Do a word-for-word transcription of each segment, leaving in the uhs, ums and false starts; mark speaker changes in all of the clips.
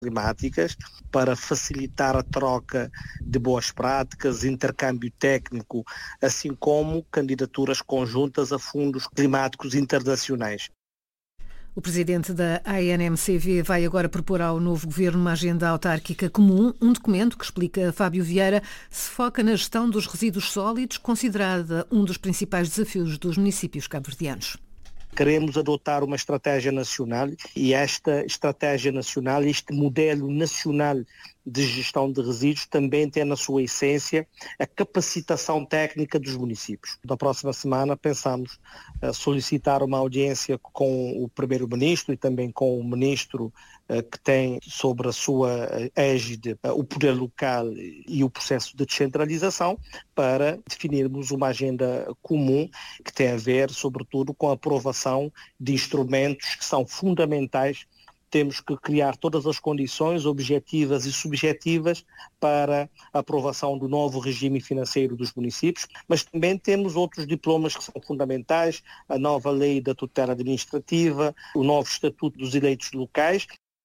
Speaker 1: climáticas para facilitar a troca de boas práticas, intercâmbio técnico, assim como candidaturas conjuntas a fundos climáticos internacionais.
Speaker 2: O presidente da A N M C V vai agora propor ao novo governo uma agenda autárquica comum, um documento que, explica Fábio Vieira, se foca na gestão dos resíduos sólidos, considerada um dos principais desafios dos municípios cabo-verdianos.
Speaker 1: Queremos adotar uma estratégia nacional e esta estratégia nacional, este modelo nacional de gestão de resíduos também tem na sua essência a capacitação técnica dos municípios. Na próxima semana pensamos uh, solicitar uma audiência com o primeiro-ministro e também com o ministro uh, que tem sobre a sua égide uh, o poder local e o processo de descentralização para definirmos uma agenda comum que tem a ver sobretudo com a aprovação de instrumentos que são fundamentais. Temos que criar todas as condições objetivas e subjetivas para a aprovação do novo regime financeiro dos municípios, mas também temos outros diplomas que são fundamentais, a nova lei da tutela administrativa, o novo estatuto dos eleitos locais.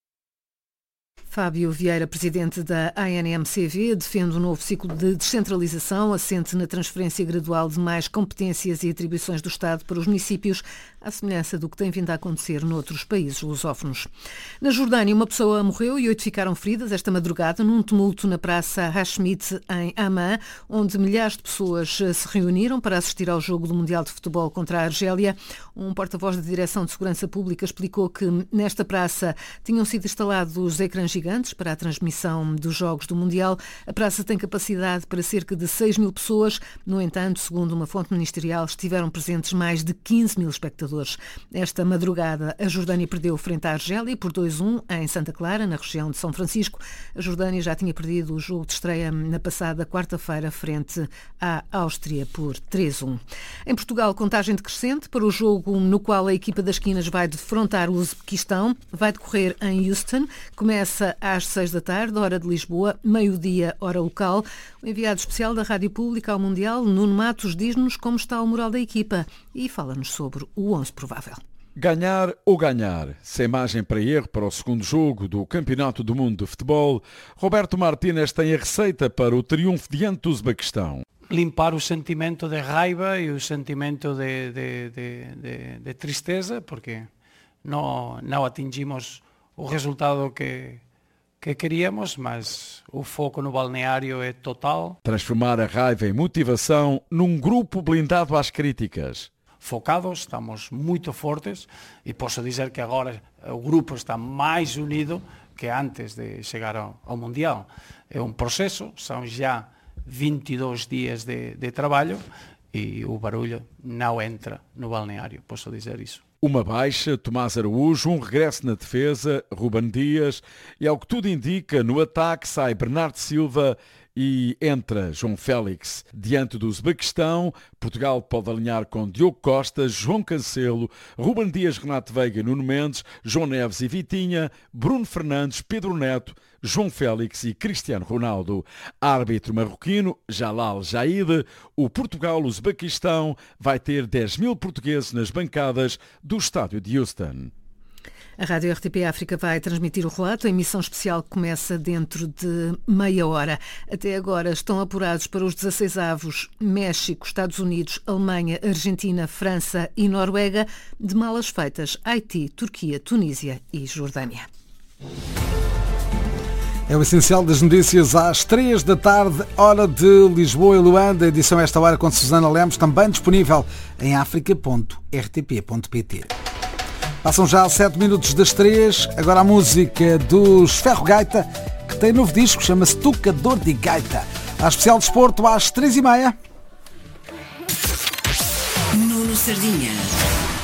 Speaker 2: Fábio Vieira, presidente da A N M C V, defende um novo ciclo de descentralização assente na transferência gradual de mais competências e atribuições do Estado para os municípios, à semelhança do que tem vindo a acontecer noutros países lusófonos. Na Jordânia, uma pessoa morreu e oito ficaram feridas esta madrugada num tumulto na Praça Hashemite, em Amman, onde milhares de pessoas se reuniram para assistir ao jogo do Mundial de Futebol contra a Argélia. Um porta-voz da Direção de Segurança Pública explicou que nesta praça tinham sido instalados ecrãs gigantes para a transmissão dos Jogos do Mundial. A praça tem capacidade para cerca de seis mil pessoas. No entanto, segundo uma fonte ministerial, estiveram presentes mais de quinze mil espectadores. Esta madrugada, a Jordânia perdeu frente à Argélia por dois a um em Santa Clara, na região de São Francisco. A Jordânia já tinha perdido o jogo de estreia na passada quarta-feira frente à Áustria por três a um. Em Portugal, contagem decrescente para o jogo no qual a equipa das Quinas vai defrontar o Uzbequistão. Vai decorrer em Houston. Começa às seis da tarde, hora de Lisboa, meio-dia, hora local. O enviado especial da Rádio Pública ao Mundial, Nuno Matos, diz-nos como está o moral da equipa e fala-nos sobre o onze provável.
Speaker 3: Ganhar ou ganhar, sem margem para erro para o segundo jogo do Campeonato do Mundo de Futebol, Roberto Martínez tem a receita para o triunfo diante do Uzbequistão.
Speaker 4: Limpar o sentimento de raiva e o sentimento de, de, de, de, de tristeza, porque não, não atingimos o resultado que, que queríamos, mas o foco no balneário é total.
Speaker 3: Transformar a raiva em motivação num grupo blindado às críticas.
Speaker 4: Focados, estamos muito fortes e posso dizer que agora o grupo está mais unido que antes de chegar ao, ao Mundial. É um processo, são já vinte e dois dias de, de trabalho e o barulho não entra no balneário, posso dizer isso.
Speaker 3: Uma baixa, Tomás Araújo, um regresso na defesa, Ruben Dias e, ao que tudo indica, no ataque sai Bernardo Silva e entra João Félix. Diante do Uzbequistão, Portugal pode alinhar com Diogo Costa, João Cancelo, Ruben Dias, Renato Veiga, Nuno Mendes, João Neves e Vitinha, Bruno Fernandes, Pedro Neto, João Félix e Cristiano Ronaldo. Árbitro marroquino, Jalal Jaid. O Portugal-Uzbequistão vai ter dez mil portugueses nas bancadas do estádio de Houston.
Speaker 2: A Rádio R T P África vai transmitir o relato. A emissão especial começa dentro de meia hora. Até agora estão apurados para os dezasseis avos México, Estados Unidos, Alemanha, Argentina, França e Noruega. De malas feitas, Haiti, Turquia, Tunísia e Jordânia.
Speaker 5: É o essencial das notícias às três da tarde, hora de Lisboa e Luanda. A edição esta hora com Susana Lemos, também disponível em africa ponto r t p ponto p t. Passam já sete minutos das três, agora a música dos Ferro Gaita, que tem novo disco, chama-se Tocador de Gaita. A especial desporto às três e meia.
Speaker 6: Nuno Sardinha.